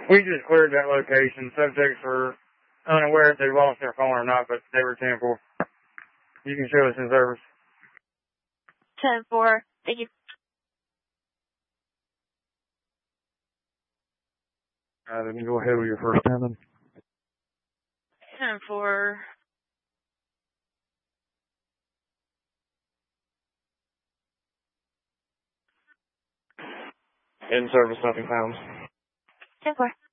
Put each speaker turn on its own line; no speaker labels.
We just cleared that location. Subjects were unaware if they lost their phone or not, but they were 10-4. You can show us in service.
10-4. Thank you.
Then you go ahead with your first 10 then.
10-4.
In service, nothing found.
10-4.